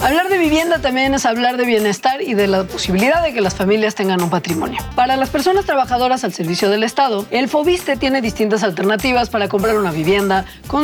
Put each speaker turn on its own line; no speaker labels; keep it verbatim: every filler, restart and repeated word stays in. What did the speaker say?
Hablar de vivienda también es hablar de bienestar y de la posibilidad de que las familias tengan un patrimonio. Para las personas trabajadoras al servicio del Estado, el Fobiste tiene distintas alternativas para comprar una vivienda con